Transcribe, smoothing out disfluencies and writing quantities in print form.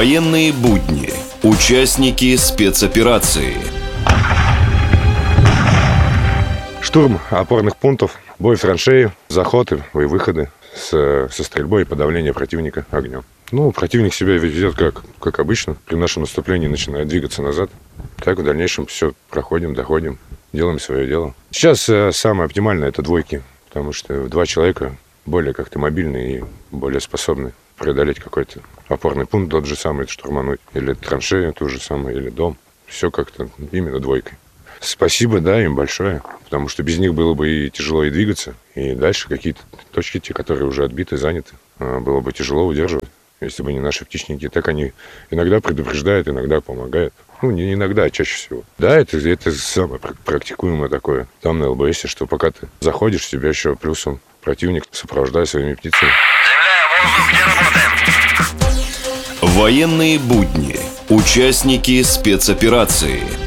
Военные будни. Участники спецоперации. Штурм опорных пунктов, бой в траншеи, заходы и выходы со стрельбой и подавление противника огнем. Противник себя ведет как обычно. При нашем наступлении начинает двигаться назад. Так в дальнейшем все проходим, доходим, делаем свое дело. Сейчас самое оптимальное — это двойки, потому что 2 человека более как-то мобильные и более способны преодолеть какой-то опорный пункт, тот же самый штурмануть, или траншею ту же самую, или дом. Все как-то именно двойкой. Спасибо, им большое, потому что без них было бы и тяжело и двигаться, и дальше какие-то точки, те, которые уже отбиты, заняты, было бы тяжело удерживать, если бы не наши птичники. Так они иногда предупреждают, иногда помогают. Не иногда, а чаще всего. Это самое практикуемое такое. Там на ЛБС, что пока ты заходишь, тебя еще плюсом противник сопровождает своими птицами. Военные будни. Участники спецоперации.